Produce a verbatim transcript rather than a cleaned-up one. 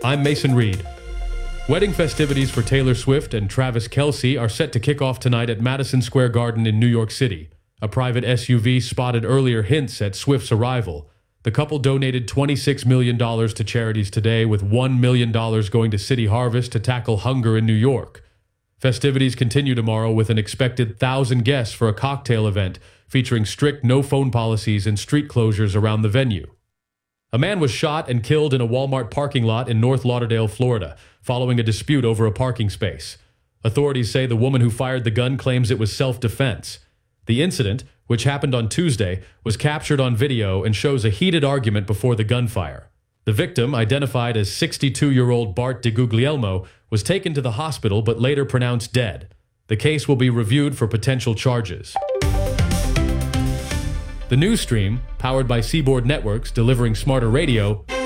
I'm Mason Reed. Wedding festivities for Taylor Swift and Travis Kelce are set to kick off tonight at Madison Square Garden in New York City. A private S U V spotted earlier hints at Swift's arrival. The couple donated twenty-six million dollars to charities today, with one million dollars going to City Harvest to tackle hunger in New York. Festivities continue tomorrow with an expected one thousand guests for a cocktail event featuring strict no-phone policies and street closures around the venue. A man was shot and killed in a Walmart parking lot in North Lauderdale, Florida, following a dispute over a parking space. Authorities say the woman who fired the gun claims it was self-defense. The incident, which happened on Tuesday, was captured on video and shows a heated argument before the gunfire. The victim, identified as sixty-two-year-old Bart DeGuglielmo, was taken to the hospital but later pronounced dead. The case will be reviewed for potential charges. The news stream, powered by Seaboard Networks delivering smarter radio,